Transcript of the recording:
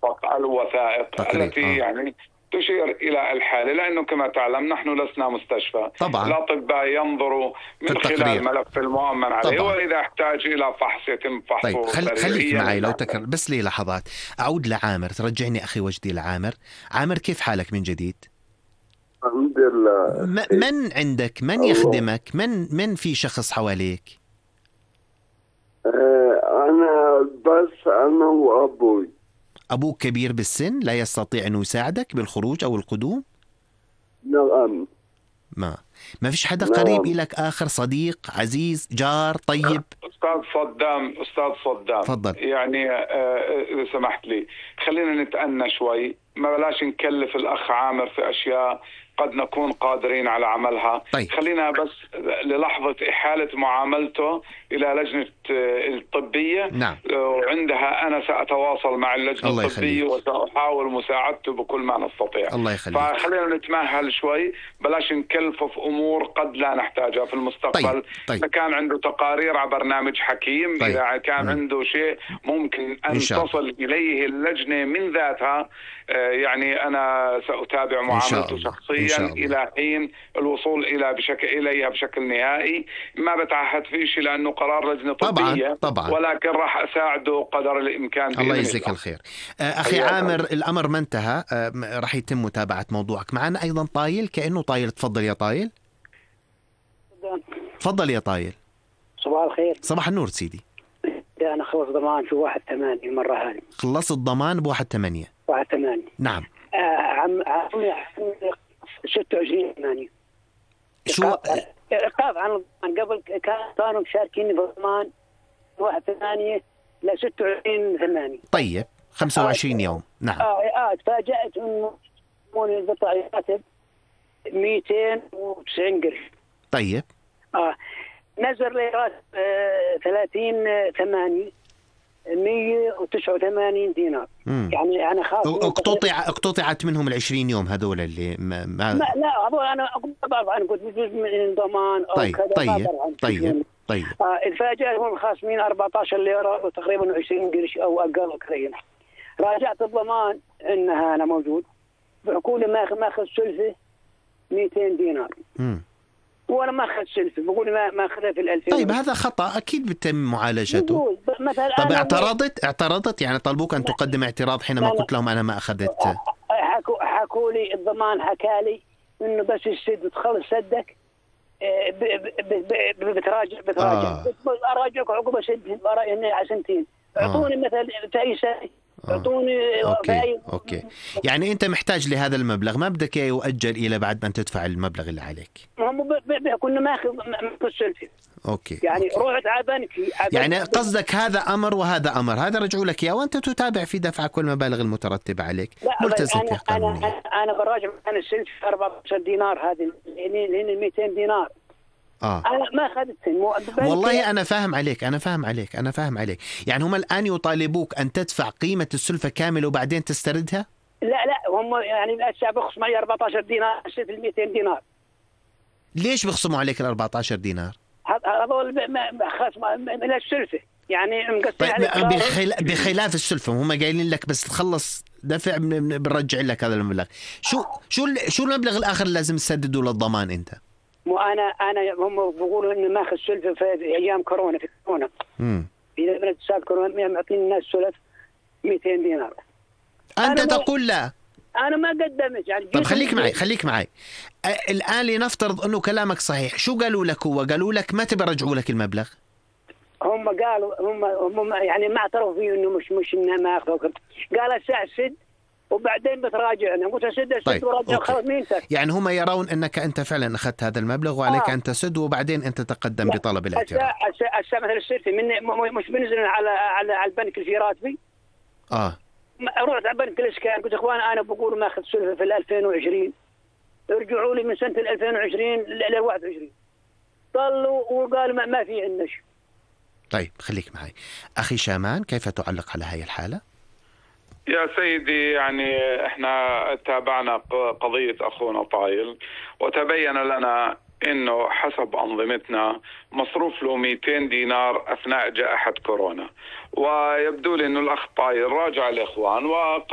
مرفق الوثائق تقرير. التي يعني تشير إلى الحالة، لأنه كما تعلم نحن لسنا مستشفى. طبعا. الأطباء ينظروا من خلال ملف المؤمن عليه، طبعا. وإذا احتاج إلى فحص يتم فحصه. طيب خليك سريريا. معي لو تكرر بس لي لحظات. أعود لعامر، ترجعني أخي وجدي لعامر. عامر، كيف حالك من جديد؟ الحمد لله. من عندك؟ من يخدمك؟ من في شخص حواليك؟ أنا بس أنا وأبوي. أبوك كبير بالسن لا يستطيع أنه يساعدك بالخروج أو القدوم؟ نعم. ما فيش حدا قريب إلك آخر، صديق عزيز جار طيب؟ أستاذ صدام تفضل. يعني إذا سمحت لي خلينا نتأنى شوي، ما بلاش نكلف الأخ عامر في أشياء قد نكون قادرين على عملها. طيب. خلينا بس للحظة إحالة معاملته إلى لجنة الطبية. نعم. وعندها أنا سأتواصل مع اللجنة الطبية وسأحاول مساعدته بكل ما نستطيع. الله يخليك. فخلينا نتمهل شوي، بلاش نكلفه في أمور قد لا نحتاجها في المستقبل. طيب. إذا كان عنده تقارير على برنامج حكيم، طيب. إذا كان عنده شيء ممكن أن تصل إليه اللجنة من ذاتها، يعني أنا سأتابع معاملته شخصيا إلى حين الوصول إليها بشكل نهائي. ما بتعهد فيه شيء لأنه قرار لجنة طبية. طبعا. ولكن راح أساعده قدر الإمكان. الله يجزيك الخير. أخي عامر، الأمر ما انتهى، راح يتم متابعة موضوعك. معنا أيضا طايل، كأنه طايل. تفضل يا طايل. تفضل يا طايل. صباح الخير. صباح النور سيدي. أنا خلص ضمان في 1/8 المرة هذه. خلصت الضمان ب1/8. 1/8. نعم. عمي 26/8. شو إيقاف عن الضمان. قبل كانوا مشاركين بالضمان 1/8 ل 26/8. طيب 25 يوم. نعم. تفاجأت إنه راتب 290 قرش. طيب. نزل لي راتب 30/8 189 دينار. يعني أنا خاف. اقتطعت منهم 20 يوم هذول اللي لا أبو أنا طبعا قلت بجزء من الضمان أو طيب. الفاجأة هم خاصمين 14 ليرة وتقريبا 20 قرش أو أقل قليلا. راجعت الضمان إنها أنا موجود، بيقول لي ما أخذ سلفة 200 دينار. وانا ما اخذت سلفه، بقول ما اخذها في 2000. طيب هذا خطأ اكيد بتم معالجته. طب اعترضت يعني طلبوك ان تقدم اعتراض حينما قلت لهم انا ما اخذت؟ حكوا لي الضمان حكى لي انه بس السد تخلص سدك بتراجع اراجعك عقب سد على سنتين. اعطوني مثلا في اي سنه اعطوني. اوكي يعني انت محتاج لهذا المبلغ، ما بدك اياه يؤجل الى بعد ما تدفع المبلغ اللي عليك. هم كنا ماخذ سلفي. اوكي يعني رحت على بنكي. يعني قصدك هذا امر وهذا امر، هذا رجعوا لك اياه وانت تتابع في دفع كل المبالغ المترتبه عليك. ملتزم فيه قانونيا. انا براجع عن السلف 14 دينار هذه لين 200 دينار. أنا ما أخذتهم. والله أنا فاهم عليك. يعني هم الآن يطالبوك أن تدفع قيمة السلفة كاملة وبعدين تستردها؟ لا هم يعني الشعب بخصم معي 14 دينار 200 دينار. ليش بخصموا عليك 14 دينار؟ هذول خصم من السلفة يعني بخلاف السلفة هم قايلين لك بس تخلص دفع بنرجع لك هذا المبلغ. شو المبلغ الآخر لازم تسدده للضمان أنت؟ انا هم بيقولوا انه ماخذ سلفه في ايام كورونا. في كورونا اذا بنت سال كورونا معطين الناس سلف 200 دينار. انت تقول لا. انا ما قدمت يعني. طب خليك معي الان لنفترض انه كلامك صحيح. شو قالوا لك؟ قالوا لك ما تبي يرجعوا لك المبلغ؟ هم قالوا هم يعني ما اعترفوا فيه انه مش انه ما اخذوا. قال الساعه سد وبعدين بتراجعنا. قلت اسد طيب. وراجع خلاص. مين سد؟ يعني هم يرون انك انت فعلا اخذت هذا المبلغ وعليك ان تسد وبعدين انت تقدم بطلب الاعتراف. مثلا السلفي مش بنزل على البنك اللي في راتبي. رحت على بنك الاسكان قلت اخوان انا بقول ما اخذ سلفه في 2020. رجعوا لي من سنه 2020 ل 21 طلوا وقالوا ما في عندنا شيء. طيب خليك معي اخي شامان، كيف تعلق على هاي الحاله؟ يا سيدي يعني احنا تابعنا قضية اخونا طايل وتبين لنا انه حسب انظمتنا مصروف له 200 دينار اثناء جائحة كورونا، ويبدو لي انه الاخ طايل راجع الاخوان